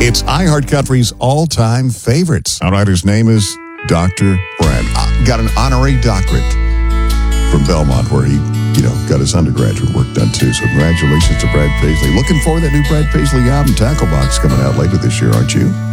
It's iHeartCountry's all-time favorites. Our writer's name is Dr. Brad. Got an honorary doctorate from Belmont, where he, got his undergraduate work done too. So congratulations to Brad Paisley. Looking forward to that new Brad Paisley album, Tackle Box, coming out later this year, aren't you?